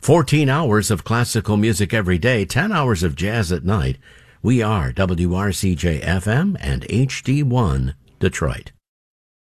14 hours of classical music every day, 10 hours of jazz at night. We are WRCJ-FM and HD1 Detroit.